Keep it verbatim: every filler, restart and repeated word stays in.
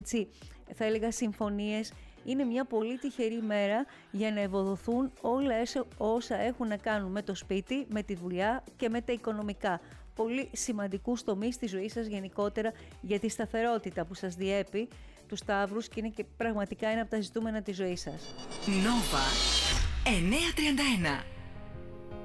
έτσι, θα έλεγα συμφωνίες. Είναι μια πολύ τυχερή μέρα για να ευοδοθούν όλα όσα έχουν να κάνουν με το σπίτι, με τη δουλειά και με τα οικονομικά. Πολύ σημαντικούς τομείς στη ζωή σας γενικότερα, για τη σταθερότητα που σας διέπει τους Σταύρους και είναι και πραγματικά ένα από τα ζητούμενα της ζωής σας. Νόβα εννιακόσια τριάντα ένα.